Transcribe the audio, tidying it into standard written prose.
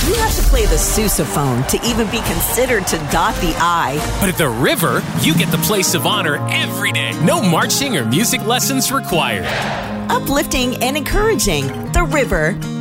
You have to play the sousaphone to even be considered to dot the I. But at the River, you get the place of honor every day. No marching or music lessons required. Uplifting and encouraging. The River.